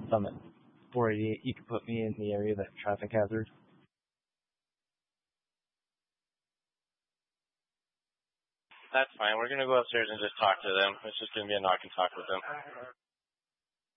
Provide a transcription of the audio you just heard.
Summit 488, you could put me in the area that traffic hazard. That's fine. We're going to go upstairs and just talk to them. It's just going to be a knock and talk with them.